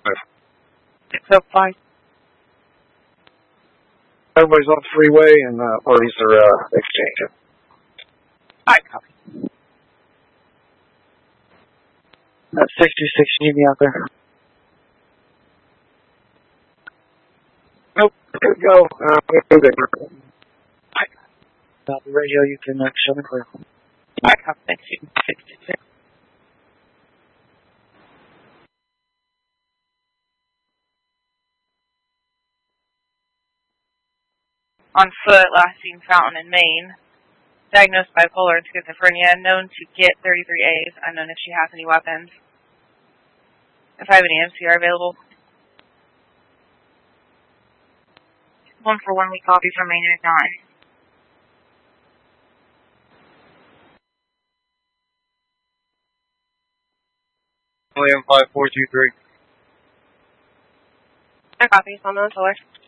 605. Everybody's off the freeway and parties are exchanging. Alright, copy. That's 66, you need me out there? Nope, good to go. We're good. About the radio, you can show me clear. Alright, copy, thank you. 66. On foot, last seen Fountain in Maine. Diagnosed bipolar and schizophrenia, known to get 33As, unknown if she has any weapons. If I have any MCR available. 141, we copy from Maine at 9. William 5423. I copy, it's on the solar.